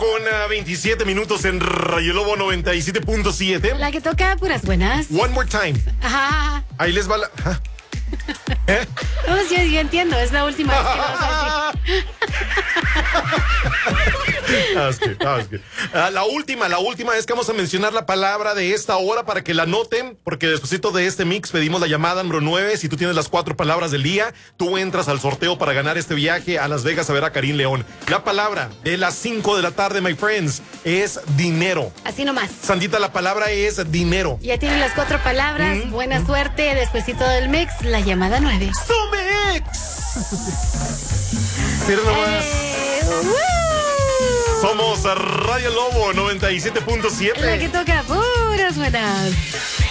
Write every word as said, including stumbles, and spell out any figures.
con uh, veintisiete minutos en Radio Lobo noventa y siete punto siete. La que toca puras buenas. One more time. Ajá. Ahí les va la... ¿Ah? ¿Eh? No, yo, yo entiendo, es la última vez que lo vas a decir. Ah, es que, ah, es que. Ah, la última, la última es que vamos a mencionar la palabra de esta hora para que la noten, porque despuesito de este mix pedimos la llamada número nueve. Si tú tienes las cuatro palabras del día, tú entras al sorteo para ganar este viaje a Las Vegas a ver a Karim León. La palabra de las cinco de la tarde, my friends, es dinero. Así nomás. Sandita, la palabra es dinero. Ya tienen las cuatro palabras. Mm, Buena mm. suerte. Despuesito del mix, la llamada nueve. ¡Su mix! Mira nomás. Eh, ¡woo! Somos Radio Lobo noventa y siete punto siete. La que toca puras buenas.